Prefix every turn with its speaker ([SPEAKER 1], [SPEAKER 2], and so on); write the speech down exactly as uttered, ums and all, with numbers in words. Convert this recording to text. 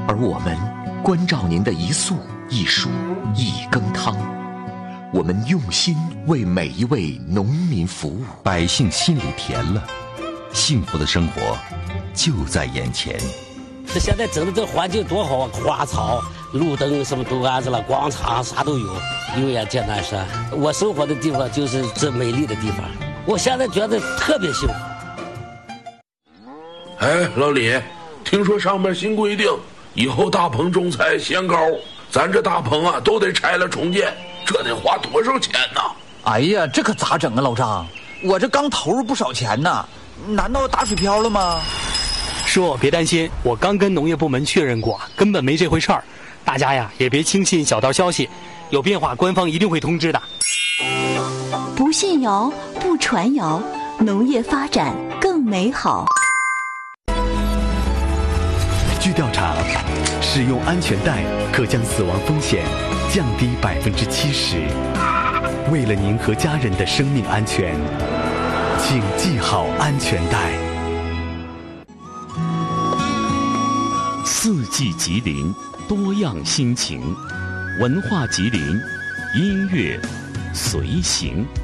[SPEAKER 1] 而我们关照您的一素一蔬一羹汤，我们用心为每一位农民服务，
[SPEAKER 2] 百姓心里甜了，幸福的生活就在眼前。
[SPEAKER 3] 这现在整的这环境多好啊，花草、路灯什么都安置了，广场啥都有。油盐剑南山，我生活的地方就是这美丽的地方，我现在觉得特别幸福。
[SPEAKER 4] 哎，老李，听说上面新规定，以后大棚种菜限高，咱这大棚啊都得拆了重建，这得花多少钱呢？
[SPEAKER 5] 哎呀，这可咋整啊，老张？我这刚投入不少钱呢，难道打水漂了吗？
[SPEAKER 6] 叔，别担心，我刚跟农业部门确认过，根本没这回事儿。大家呀，也别轻信小道消息，有变化官方一定会通知的。
[SPEAKER 7] 不信谣，不传谣，农业发展更美好。
[SPEAKER 8] 据调查，使用安全带可将死亡风险降低百分之七十。为了您和家人的生命安全，请系好安全带。
[SPEAKER 9] 四季吉林，多样心情，文化吉林，音乐随行。